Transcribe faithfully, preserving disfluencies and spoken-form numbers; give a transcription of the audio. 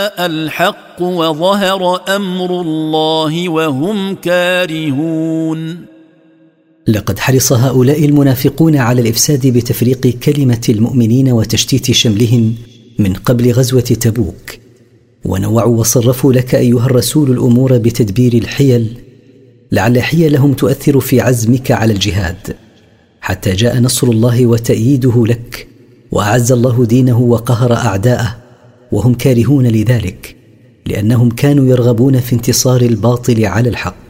الحق وظهر أمر الله وهم كارهون. لقد حرص هؤلاء المنافقون على الإفساد بتفريق كلمة المؤمنين وتشتيت شملهم من قبل غزوة تبوك، ونوعوا وصرفوا لك أيها الرسول الأمور بتدبير الحيل، لعل حيلهم تؤثر في عزمك على الجهاد، حتى جاء نصر الله وتأييده لك، وأعز الله دينه وقهر أعداءه، وهم كارهون لذلك، لأنهم كانوا يرغبون في انتصار الباطل على الحق.